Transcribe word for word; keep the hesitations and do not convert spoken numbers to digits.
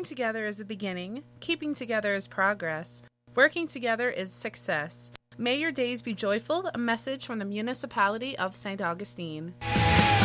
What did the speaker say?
Coming together is the beginning, keeping together is progress, working together is success. May your days be joyful, a message from the municipality of Saint Augustine.